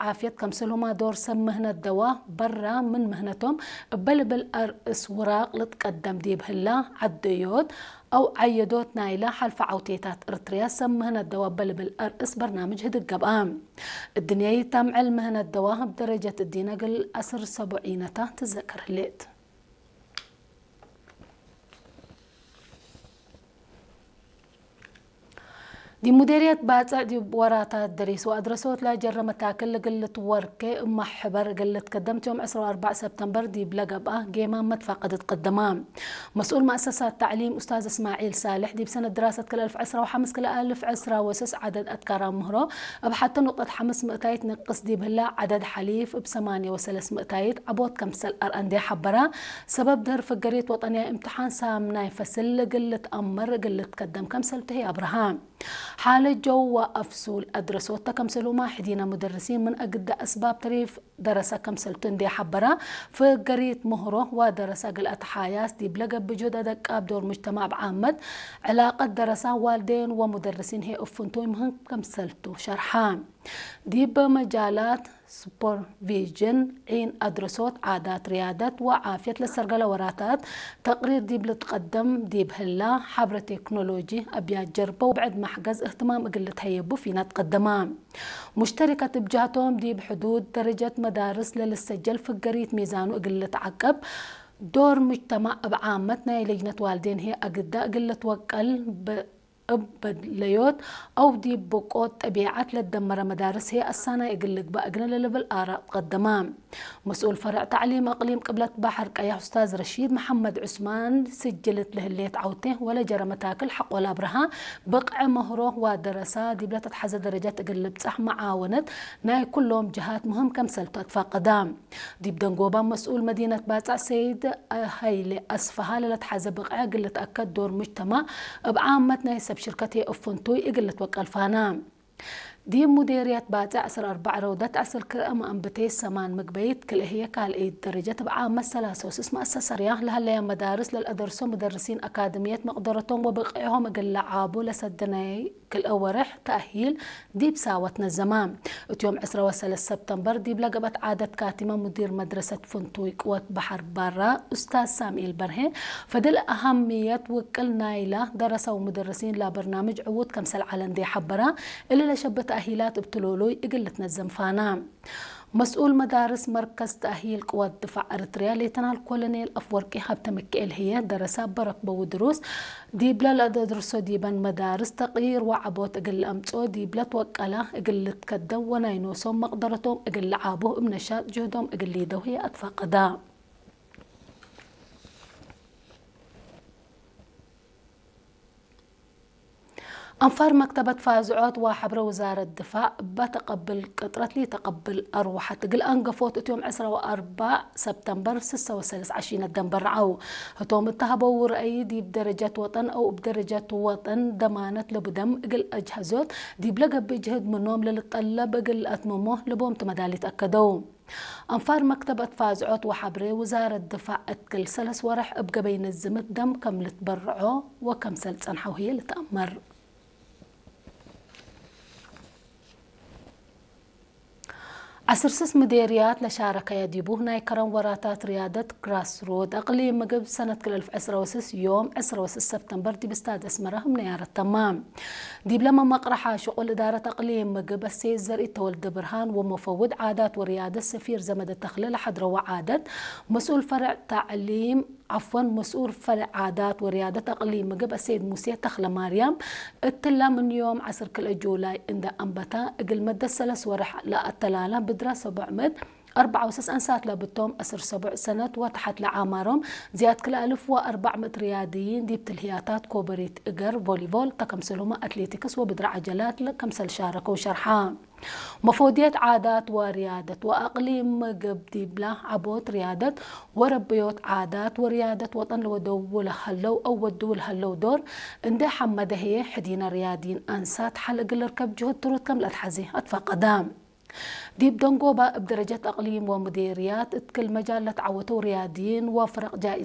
وعافية كمسلهما دور سم مهنة دواء برا من مهنتهم بلبل أرئس وراق لتقدم ديب هلا عديود أو عيدوت نايلة حلف عوتيتات إرتريا سم مهنة دواء بلبل أرئس برنامج هد القبام الدنيا يتم علم مهنة دواء بدرجة الديناقل أسر 70 تذكر الليت. دي مديرية باتصع دي وراتات دريس وأدرسوت لا جرى متاكل قلت وركي أما حبر قلت قدمت يوم 4 سبتمبر دي بلقبة جيمان متفاقدت قدمان مسؤول مؤسسات تعليم أستاذ إسماعيل صالح دي بسنة دراسة كل 1000 عسرة وحمس كل 1000 عسرة وسس عدد أذكار مهرو بحتى نقطة حمس مئتايت نقص دي بهلا عدد حليف بثمانية وثلاث مئتايت عبوت كمسل أرأندي حبرة سبب در فقريت وطنية امتحان سامنا يفسل قلت أمر قلت قدم كمسل تهي أبراهام حال الجو وأفسول أدرسوتا كمسلو ما حدينا مدرسين من أجد أسباب تريف درسا كمسلتون دي حبرا في قريت مهره ودرسا قلقت حياس دي بلقى بجودة دكاب دور مجتمع بعامد علاقة درسا والدين ومدرسين هي أفنتوي مهن كمسلتو شرحان دي بمجالات سوبرفيجن عين أدرسوت عادات ريادات وعافية للسرقلة وراتات تقرير دي بلتقدم دي بهلا حبر تكنولوجي أبيات جربة وبعد محجز اهتمام قلت هيبو فينا تقدمان مشتركة بجهتهم دي بحدود درجة مدارس للسجل في قريت ميزان وقلت عقب دور مجتمع بعامتنا لجنة والدين هي أقدا قلت وقل بدليوت أو دي بقوت طبيعات للدمر مدارس هي السنة يقلق بأقنا للبل آراء قدمان مسؤول فرع تعليم أقليم قبلة بحر يا أستاذ رشيد محمد عثمان سجلت له اللي تعوته ولا جرى متاكل حق ولا برها بقع مهره ودرسا دي بلا تتحز درجات قلب صح معاونت ناي كلهم جهات مهم كمسلتو أتفاقدام دي بدنقوبا مسؤول مدينة باتصع سيد هيلي أسفها لتحز بقع قلت أكد دور مجتمع بعامتنا بشركتي أفنتوي إقلت وقال فانا دي مديرية باتصع 4 رودات أسر كرأم أنبتي سمان مقبيت كل هي قال إيه درجة بعام الثلاثة وسس مؤسسة رياح لها اللي مدارس للأدرسون مدرسين أكاديميات مقدرتهم وبقعهم أقل عابو لسدناي كل أورح تأهيل دي بساوتنا الزمان يوم 10 سبتمبر دي بلقبت عادة كاتمة مدير مدرسة فنتوي قوات بحر برا أستاذ سامي البرهي فدل أهمية وكل نايلة درسوا مدرسين لا برنامج عود كمسل على دي حبرا اللي لشبت تأهيلات بتلولوي قلت نزم فانا مسؤول مدارس مركز تأهيل قوات دفاع أريتريا ليتنال كولونيل أفورقي حبت مكيل هي درسا بركبة ودروس دي بلا لا درسو ديبان مدارس تقرير وعبوت أقل أمتو دي بلا توقلا أقل تكدو وناينوسهم مقدرتهم أقل عابو بنشاط جهدهم أقل ليدو هي أتفاقدا أنفار مكتبة فازعوت وحبر وزارة الدفاع بتقبل قطرة لي تقبل أروحة تقل أنقفوت يوم 4 سبتمبر 26 الدنبر عو هتوم التهبو ورأي دي بدرجة وطن أو بدرجة وطن دمانة لبدم قل أجهزوت دي بلقى بجهد منهم للطلب قل أتمموه لبوم تمدالي تأكدوا أنفار مكتبة فازعوت وحبري وزارة الدفاع أتكل سلس ورح أبقى بين الزمت دم كم لتبرعو وكم سلس أنحوهية لتأمر عسرسس مديريات لشاركة يديبوه ناي كرم وراتات ريادة كراس رود أقليم مقب سنة كل 1000 عسرة وسس يوم 10 سبتمبر دي بستاد اسمرهم نيار التمام دي بلما مقرحة شغل إدارة أقليم مقب السيد زرقي تولد برهان ومفوض عادات وريادة سفير زمد التخليل حضرة وعادات مسؤول فرع تعليم مسؤول فرع عادات وريادة أقليم مقب السيد موسى تخلى مريم اتلا من يوم 10 كل جولاي عند أنبتا اقل مدى السلس ورح لا التلالة بدراسة بعمد 64 أنسات لابتهم أسر 7 سنة وتحت لعامرهم زيادة كل 1400 رياضيين دي بتلهياتات كوبريت إجر فوليبول تكمسلهم أتليتيكس وبدر عجلات لكمسل شاركوا شرحان مفوديات عادات وريادة وأقليم قبدي بلا عبوت ريادة وربيوت عادات وريادة وطن لودو لهلو أو ودو لهلو دور اندي حمده هي حدينا ريادين أنسات حلق الركب جهد تروت كم لتحزي أتفاقدام دي بدنقوبة بدرجة أقليم ومديريات كل مجال لتعوتوا رياديين وفرق جائزة